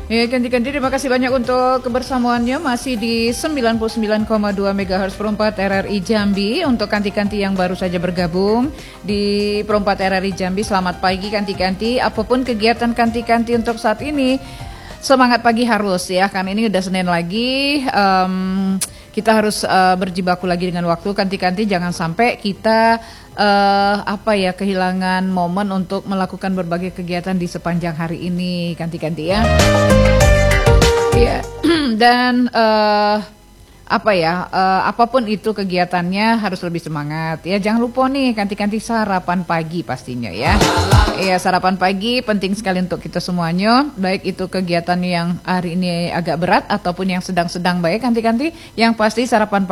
Ya, ganti-ganti terima kasih banyak untuk kebersamaannya masih di 99,2 MHz Perempat RRI Jambi. Untuk kanti-kanti yang baru saja bergabung di Perempat RRI Jambi, selamat pagi kanti-kanti. Apapun kegiatan kanti-kanti untuk saat ini, semangat pagi harus ya, kan ini udah Senin lagi. Kita harus berjibaku lagi dengan waktu kanti-kanti, jangan sampai kita kehilangan momen untuk melakukan berbagai kegiatan di sepanjang hari ini kanti-kanti ya. Iya. Dan apapun itu kegiatannya harus lebih semangat ya. Jangan lupa nih kanti-kanti sarapan pagi pastinya ya. Iya, sarapan pagi penting sekali untuk kita semuanya, baik itu kegiatan yang hari ini agak berat ataupun yang sedang-sedang baik kanti-kanti, yang pasti sarapan pagi